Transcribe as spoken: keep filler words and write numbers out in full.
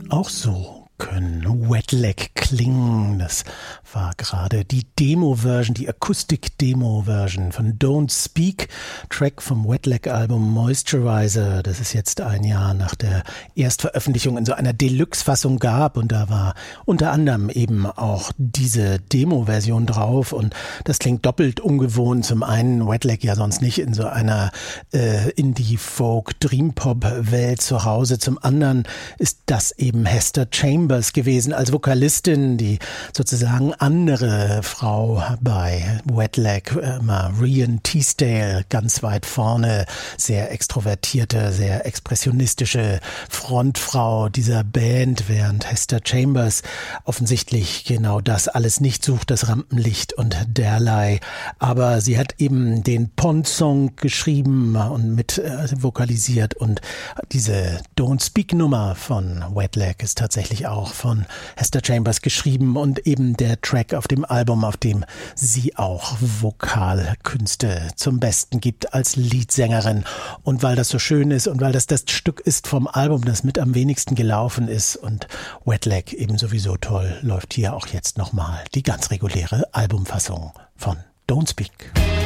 auch so können Wet Leg klingen. Das war gerade die Demo-Version, die Akustik-Demo-Version von Don't Speak, Track vom Wet Leg-Album Moisturizer, das es jetzt ein Jahr nach der Erstveröffentlichung in so einer Deluxe-Fassung gab, und da war unter anderem eben auch diese Demo-Version drauf, und das klingt doppelt ungewohnt. Zum einen Wet Leg ja sonst nicht in so einer äh, Indie-Folk-Dream-Pop-Welt zu Hause, zum anderen ist das eben Hester Chambers gewesen als Vokalistin, die sozusagen andere Frau bei Wet Leg, äh, Marian Teasdale, ganz weit vorne, sehr extrovertierte, sehr expressionistische Frontfrau dieser Band, während Hester Chambers offensichtlich genau das alles nicht sucht, das Rampenlicht und derlei. Aber sie hat eben den Pond-Song geschrieben und mit äh, vokalisiert, und diese Don't Speak-Nummer von Wet Leg ist tatsächlich auch von Hester Chambers geschrieben und eben der Track auf dem Album, auf dem sie auch Vokalkünste zum Besten gibt als Leadsängerin. Und weil das so schön ist und weil das das Stück ist vom Album, das mit am wenigsten gelaufen ist und Wet Leg eben sowieso toll, läuft hier auch jetzt nochmal die ganz reguläre Albumfassung von Don't Speak.